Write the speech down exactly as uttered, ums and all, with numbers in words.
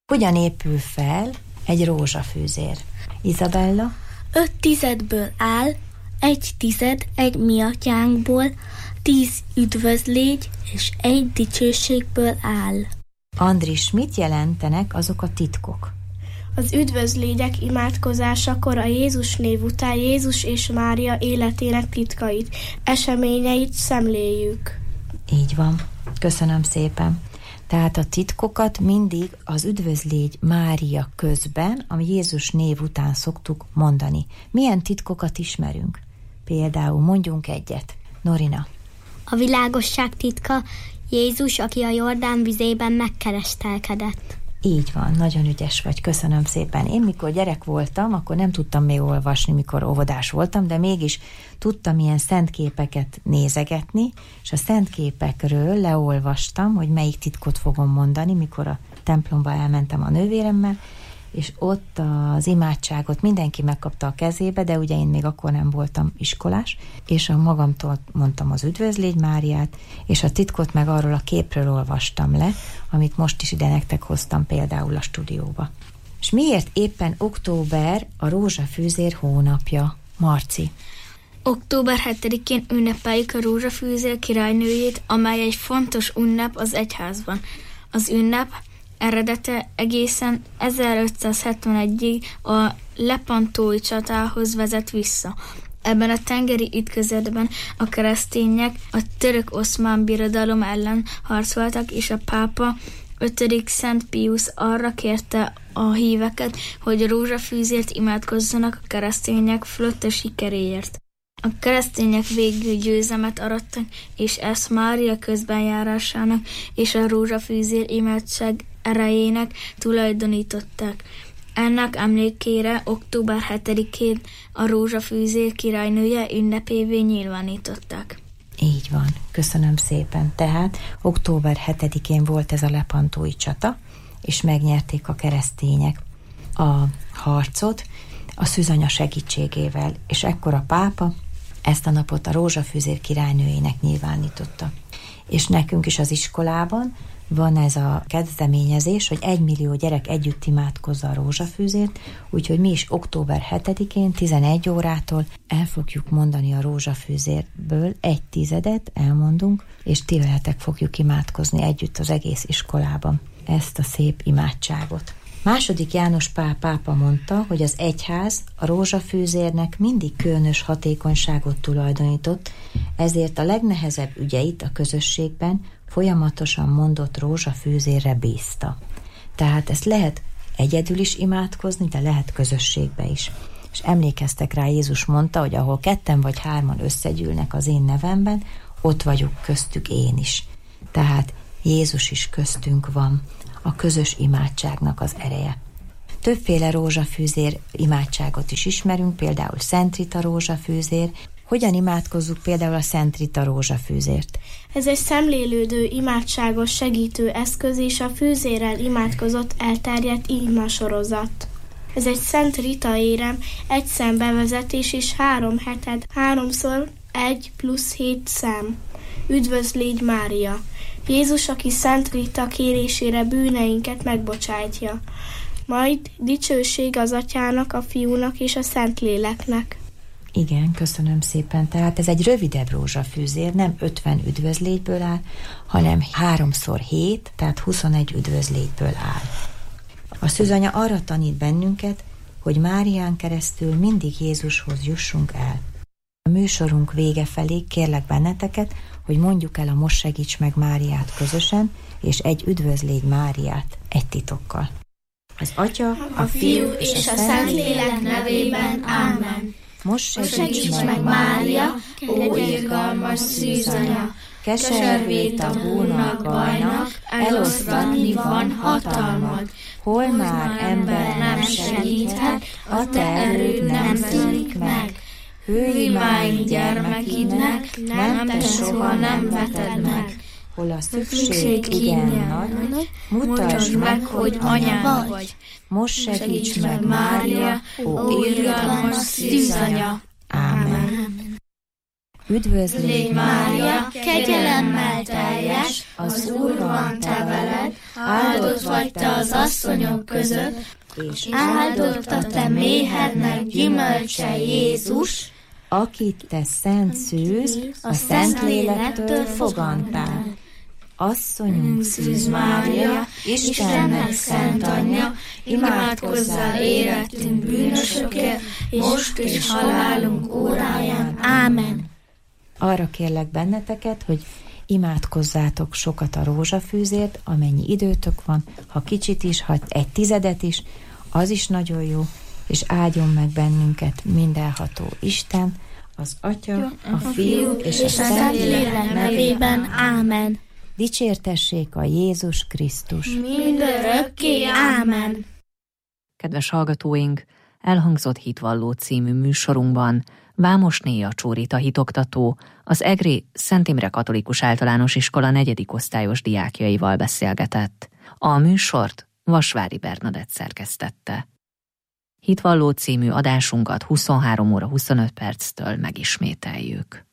Hogyan épül fel egy rózsafűzér? Izabella? Öt tizedből áll, egy tized egy mi atyánkból, tíz üdvözlégy és egy dicsőségből áll. Andris, mit jelentenek azok a titkok? Az üdvözlégyek imádkozásakor a Jézus név után Jézus és Mária életének titkait, eseményeit szemléljük. Így van. Köszönöm szépen. Tehát a titkokat mindig az üdvözlégy Mária közben, a Jézus név után szoktuk mondani. Milyen titkokat ismerünk? Például mondjunk egyet. Norina. A világosság titka Jézus, aki a Jordán vizében megkeresztelkedett. Így van, nagyon ügyes vagy, köszönöm szépen. Én mikor gyerek voltam, akkor nem tudtam még olvasni, mikor óvodás voltam, de mégis tudtam ilyen szentképeket nézegetni, és a szentképekről leolvastam, hogy melyik titkot fogom mondani, mikor a templomba elmentem a nővéremmel, és ott az imádságot mindenki megkapta a kezébe, de ugye én még akkor nem voltam iskolás, és a magamtól mondtam az üdvözlégy Máriát, és a titkot meg arról a képről olvastam le, amit most is ide nektek hoztam például a stúdióba. És miért éppen október a rózsafűzér hónapja? Marci. október hetedikén ünnepeljük a rózsafűzér királynőjét, amely egy fontos ünnep az egyházban. Az ünnep eredete egészen ezerötszázhetvenegyig a lepantói csatához vezet vissza. Ebben a tengeri ütközetben a keresztények a török-oszmán birodalom ellen harcoltak, és a pápa ötödik Szent Piusz arra kérte a híveket, hogy rózsafűzért imádkozzanak a keresztények flotta sikeréért. A keresztények végül győzelmet arattak, és ezt Mária közbenjárásának és a rózsafűzér imádság erejének tulajdonították. Ennek emlékére október hetedikén a rózsafűzér királynője ünnepévé nyilvánították. Így van, köszönöm szépen. Tehát október hetedikén volt ez a lepantói csata, és megnyerték a keresztények a harcot a szűzanya segítségével, és ekkor a pápa ezt a napot a rózsafűzér királynőjének nyilvánította. És nekünk is az iskolában van ez a kezdeményezés, hogy egymillió gyerek együtt imádkozza a rózsafűzért, úgyhogy mi is október hetedikén tizenegy órától el fogjuk mondani a rózsafűzérből egy tizedet, elmondunk, és ti veletek fogjuk imádkozni együtt az egész iskolában ezt a szép imádságot. Második János Pál pápa mondta, hogy az egyház a rózsafűzérnek mindig különös hatékonyságot tulajdonított, ezért a legnehezebb ügyeit a közösségben folyamatosan mondott rózsafűzérre bízta. Tehát ezt lehet egyedül is imádkozni, de lehet közösségbe is. És emlékeztek rá, Jézus mondta, hogy ahol ketten vagy hárman összegyűlnek az én nevemben, ott vagyok köztük én is. Tehát Jézus is köztünk van, a közös imádságnak az ereje. Többféle rózsafűzér imádságot is ismerünk, például Szent Rita rózsafűzér. Hogyan imádkozzuk például a Szent Rita rózsafűzért? Ez egy szemlélődő, imádságos segítő eszköz és a fűzérrel imádkozott elterjedt imasorozat. Ez egy Szent Rita érem, egy szembevezetés és három heted, háromszor egy plusz hét szám. Üdvözlégy Mária! Jézus, aki Szent Rita kérésére bűneinket megbocsátja. Majd dicsőség az Atyának, a Fiúnak és a Szentléleknek. Igen, köszönöm szépen. Tehát ez egy rövidebb rózsafűzér, nem ötven üdvözlétből áll, hanem háromszor hét, tehát huszonegy üdvözlétből áll. A szűzanya arra tanít bennünket, hogy Márián keresztül mindig Jézushoz jussunk el. A műsorunk vége felé kérlek benneteket, hogy mondjuk el a Most segíts meg Máriát közösen, és egy üdvözlégy Máriát egy titokkal. Az Atya, a Fiú és a Szentlélek nevében. Ámen. Most segíts meg Mária, ó irgalmas szűzanya, keservét a búnak bajnak, eloszlatni van hatalmad. Hol már ember nem segíthet, a te erőd nem törik meg. Hőimáink gyermekidnek, nem te soha nem veted meg. Hol a szükség igen nagy, mutasd meg, hogy anya vagy. Most segíts meg Mária, ó irgalmas szűzanya. Ámen. Üdvözlégy, Légy Mária, kegyelemmel teljes, az Úr van te veled, áldott vagy te az asszonyok között, és áldott a te méhednek gyümölcse Jézus, akit te szent szűz, a Szentlélektől fogantál. Asszonyunk Szűz Mária, Istennek szent anyja, imádkozzál életünk bűnösökért, most és halálunk óráján. Ámen. Arra kérlek benneteket, hogy imádkozzátok sokat a rózsafűzért, amennyi időtök van, ha kicsit is, ha egy tizedet is, az is nagyon jó, és áldjon meg bennünket mindenható Isten, az Atya, a Fiú és a Szentlélek nevében. Ámen. Dicsértessék a Jézus Krisztus. Mindörökké. Ámen. Kedves hallgatóink, elhangzott Hitvalló című műsorunkban Vámosné a Csórita hitoktató az egri Szent Imre Katolikus Általános Iskola negyedik osztályos diákjaival beszélgetett. A műsort Vasvári Bernadett szerkesztette. Hitvalló című adásunkat huszonhárom óra huszonöt perctől megismételjük.